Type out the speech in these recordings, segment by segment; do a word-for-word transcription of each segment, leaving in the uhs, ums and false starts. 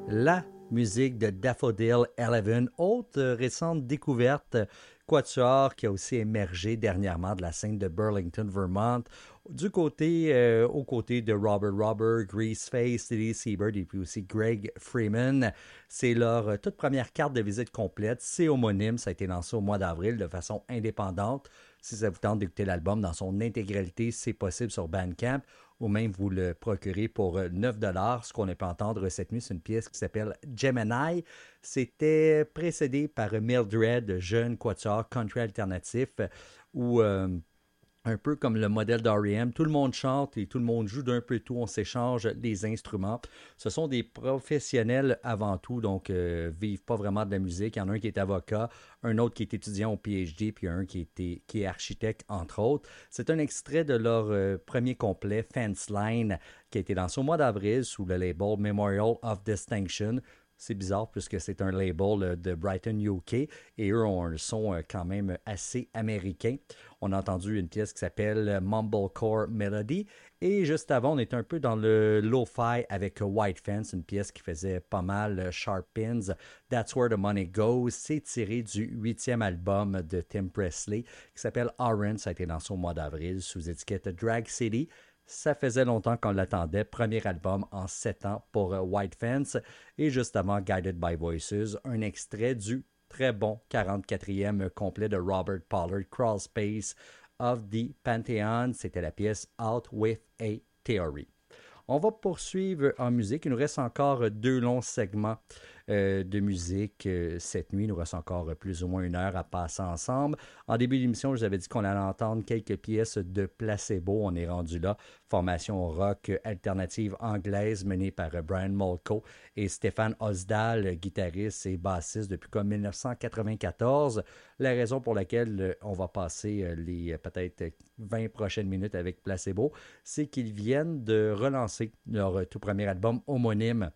la musique de Daffodil Eleven, autre euh, récente découverte quatuor qui a aussi émergé dernièrement de la scène de Burlington, Vermont, du côté, euh, aux côtés de Robert Robert, Greaseface, Lily Seabird et puis aussi Greg Freeman. C'est leur euh, toute première carte de visite complète. C'est homonyme, ça a été lancé au mois d'avril de façon indépendante. Si ça vous tente d'écouter l'album dans son intégralité, c'est possible sur Bandcamp ou même vous le procurez pour neuf dollars. Ce qu'on a pu entendre cette nuit, c'est une pièce qui s'appelle Gemini. C'était précédé par Mildred, jeune quatuor country alternatif, où euh, un peu comme le modèle d'R E M, tout le monde chante et tout le monde joue d'un peu tout, on s'échange les instruments. Ce sont des professionnels avant tout, donc euh, vivent pas vraiment de la musique. Il y en a un qui est avocat, un autre qui est étudiant au P H D, puis un qui, était, qui est architecte, entre autres. C'est un extrait de leur euh, premier complet, Fence Line, qui a été lancé au mois d'avril sous le label Memorial of Distinction. C'est bizarre puisque c'est un label de Brighton, U K, et eux ont un son quand même assez américain. On a entendu une pièce qui s'appelle Mumblecore Melody, et juste avant, on était un peu dans le lo-fi avec White Fence, une pièce qui faisait pas mal Sharp Pins. That's Where the Money Goes. C'est tiré du huitième album de Tim Presley qui s'appelle Orange. Ça a été lancé au mois d'avril sous étiquette Drag City. Ça faisait longtemps qu'on l'attendait. Premier album en sept ans pour White Fence. Et juste avant, Guided by Voices, un extrait du très bon quarante-quatrième complet de Robert Pollard, Crawl Space of the Pantheon. C'était la pièce Out with a Theory. On va poursuivre en musique. Il nous reste encore deux longs segments euh, de musique euh, cette nuit. Il nous reste encore plus ou moins une heure à passer ensemble. En début d'émission, je vous avais dit qu'on allait entendre quelques pièces de Placebo. On est rendu là. Formation rock alternative anglaise menée par Brian Molko et Stéphane Osdal, guitariste et bassiste depuis comme dix-neuf cent quatre-vingt-quatorze. La raison pour laquelle on va passer les peut-être vingt prochaines minutes avec Placebo, c'est qu'ils viennent de relancer leur tout premier album homonyme,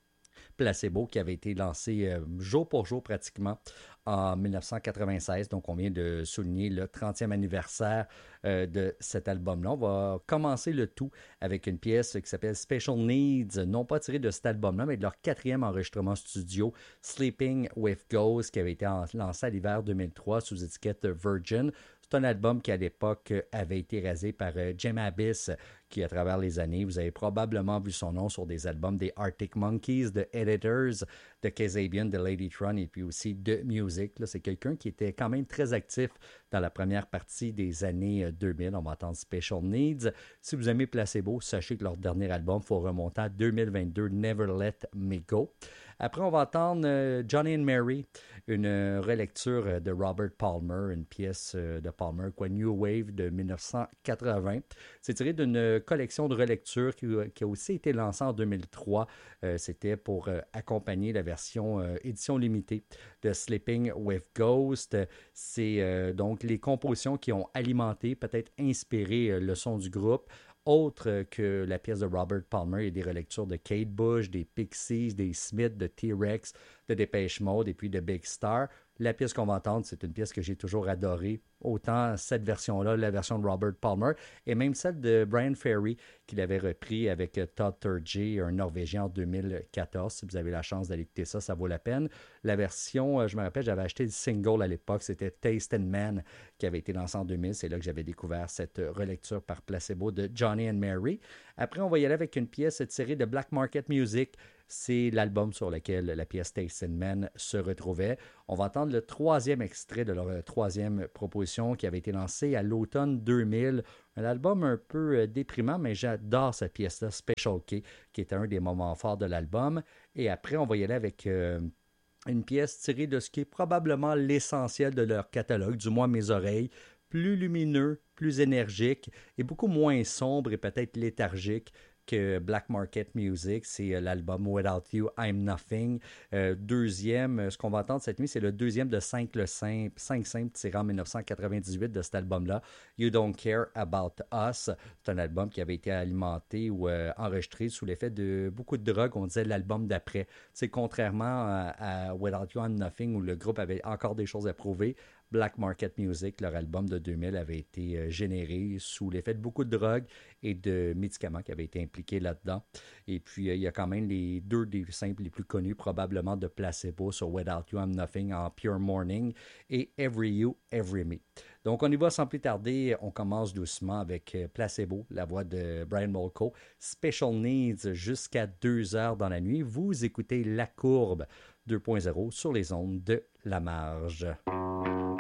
Placebo, qui avait été lancé euh, jour pour jour pratiquement en dix-neuf cent quatre-vingt-seize. Donc, on vient de souligner le trentième anniversaire euh, de cet album-là. On va commencer le tout avec une pièce qui s'appelle Special Needs, non pas tirée de cet album-là, mais de leur quatrième enregistrement studio, Sleeping with Ghosts, qui avait été en- lancé à l'hiver deux mille trois sous étiquette Virgin. C'est un album qui, à l'époque, avait été rasé par euh, Jim Abyss, qui, à travers les années, vous avez probablement vu son nom sur des albums des Arctic Monkeys, de Editors, de Kasabian, de Ladytron, et puis aussi de Music. Là, c'est quelqu'un qui était quand même très actif dans la première partie des années deux mille. On va entendre Special Needs. Si vous aimez Placebo, sachez que leur dernier album, il faut remonter à deux mille vingt-deux, Never Let Me Go. Après, on va entendre euh, Johnny and Mary, une euh, relecture de Robert Palmer, une pièce euh, de Palmer, quoi, New Wave de dix-neuf cent quatre-vingts. C'est tiré d'une collection de relectures qui, qui a aussi été lancée en deux mille trois. Euh, c'était pour euh, accompagner la version euh, édition limitée de Sleeping with Ghost. C'est euh, donc les compositions qui ont alimenté, peut-être inspiré euh, le son du groupe. Autre que la pièce de Robert Palmer et des relectures de Kate Bush, des Pixies, des Smiths, de T-Rex, de Depeche Mode et puis de Big Star. La pièce qu'on va entendre, c'est une pièce que j'ai toujours adorée. Autant cette version-là, la version de Robert Palmer, et même celle de Brian Ferry, qu'il avait repris avec Todd Terje, un Norvégien, en deux mille quatorze. Si vous avez la chance d'aller écouter ça, ça vaut la peine. La version, je me rappelle, j'avais acheté le single à l'époque, c'était Taste and Man, qui avait été lancé en deux mille. C'est là que j'avais découvert cette relecture par Placebo de Johnny and Mary. Après, on va y aller avec une pièce tirée de Black Market Music. C'est l'album sur lequel la pièce Taste and Man se retrouvait. On va entendre le troisième extrait de leur troisième proposition qui avait été lancée à l'automne deux mille. Un album un peu déprimant, mais j'adore cette pièce-là, Special K, qui était un des moments forts de l'album. Et après, on va y aller avec euh, une pièce tirée de ce qui est probablement l'essentiel de leur catalogue, du moins mes oreilles. Plus lumineux, plus énergique et beaucoup moins sombre et peut-être léthargique que Black Market Music. C'est euh, l'album Without You, I'm Nothing. Euh, deuxième, euh, ce qu'on va entendre cette nuit, c'est le deuxième de cinq le simple, cinq simples tiré en dix-neuf cent quatre-vingt-dix-huit de cet album-là. You Don't Care About Us. C'est un album qui avait été alimenté ou euh, enregistré sous l'effet de beaucoup de drogue. On disait l'album d'après. C'est contrairement à, à Without You, I'm Nothing, où le groupe avait encore des choses à prouver. Black Market Music, leur album de deux mille, avait été euh, généré sous l'effet de beaucoup de drogues et de médicaments qui avaient été impliqués là-dedans. Et puis, euh, il y a quand même les deux des simples les plus connus, probablement de Placebo sur Without You I'm Nothing en Pure Morning et Every You, Every Me. Donc, on y va sans plus tarder. On commence doucement avec Placebo, la voix de Brian Molko. Special Needs jusqu'à deux heures dans la nuit. Vous écoutez La Courbe deux point zéro sur les ondes de La Marge.